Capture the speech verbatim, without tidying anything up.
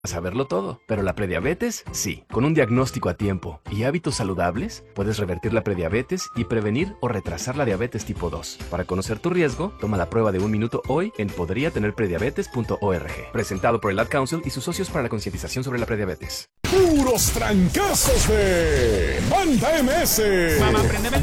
saberlo todo, pero la prediabetes, sí. Con un diagnóstico a tiempo y hábitos saludables, puedes revertir la prediabetes y prevenir o retrasar la diabetes tipo dos. Para conocer tu riesgo, toma la prueba de un minuto hoy en podría tener prediabetes punto org. Presentado por el Ad Council y sus socios para la concientización sobre la prediabetes. Puros trancazos de Banda M S. Mamá, préndeme el